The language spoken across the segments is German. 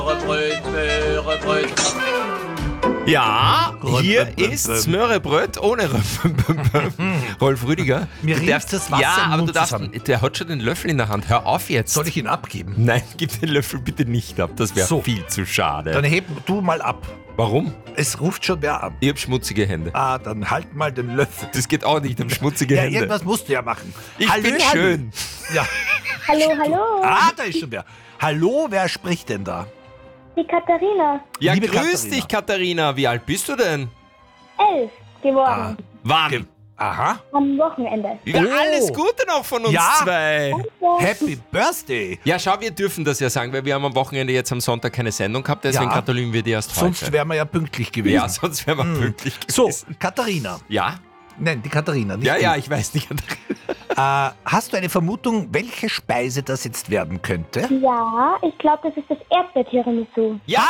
Ja, hier ist Smörrebröt ohne Rolf Rüdiger. Mir Du riecht darfst- das Wasser Ja, im aber Mund du darfst, zusammen. der hat schon den Löffel in der Hand. Hör auf jetzt. Soll ich ihn abgeben? Nein, gib den Löffel bitte nicht ab. Das wäre So. viel zu schade. Dann heb du mal ab. Warum? Es ruft schon wer an. Ich hab schmutzige Hände. Ah, dann halt mal den Löffel. Das geht auch nicht, ich hab schmutzige Ja, Hände. irgendwas musst du ja machen. Ich bin schön. Ja. Hallo, hallo, Ah, da ist schon wer. Hallo, wer spricht denn da? die Katharina. Ja, Liebe grüß Katharina. dich, Katharina. Wie alt bist du denn? 11 geworden. Wann? Aha. Am Wochenende. Ja, Oh. alles Gute noch von uns Ja. zwei. Happy Birthday. Ja, schau, wir dürfen das ja sagen, weil wir haben am Wochenende jetzt am Sonntag keine Sendung gehabt, deswegen Ja. gratulieren wir dir erst Sonst heute. wären wir ja pünktlich gewesen. Ja, sonst wären wir pünktlich So, gewesen. Katharina. Ja? Nein, die Katharina. Nicht Ja, du. ja, ich weiß nicht. Hast du eine Vermutung, welche Speise das jetzt werden könnte? Ja, ich glaube, das ist das Erdbeer-Tiramisu. Ja!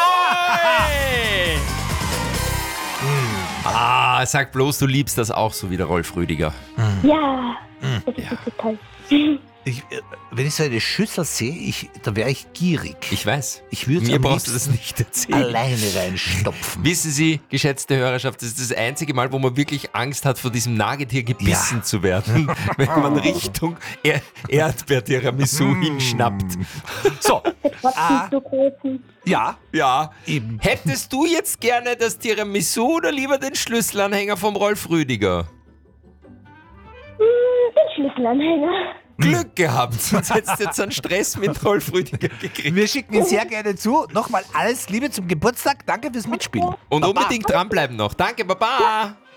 Ah, sag bloß, du liebst das auch so wie der Rolf Rüdiger. Ja, das ist so toll. Wenn ich so eine Schüssel sehe, da wäre ich gierig. Ich weiß. Ich würde Mir am brauchst du liebsten das nicht erzählen. alleine reinstopfen. Wissen Sie, geschätzte Hörerschaft, das ist das einzige Mal, wo man wirklich Angst hat, von diesem Nagetier gebissen Ja. zu werden, wenn man Richtung Erdbeer-Tiramisu hinschnappt. So, Trotzdem so großen. Ja, ja. eben. Hättest du jetzt gerne das Tiramisu oder lieber den Schlüsselanhänger vom Rolf Rüdiger? Den Schlüsselanhänger. Glück gehabt, sonst hättest du jetzt einen Stress mit Rolf Rüdiger gekriegt. Wir schicken ihn sehr gerne zu. Nochmal alles Liebe zum Geburtstag. Danke fürs Mitspielen. Und Baba. unbedingt dranbleiben noch. Danke, Baba!